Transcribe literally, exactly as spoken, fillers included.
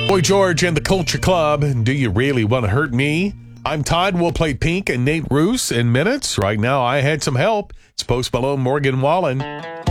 Boy George and the Culture Club. Do you really want to hurt me? I'm Todd. We'll play Pink and Nate Roos in minutes. Right now, I had some help. It's Post Malone, Morgan Wallen.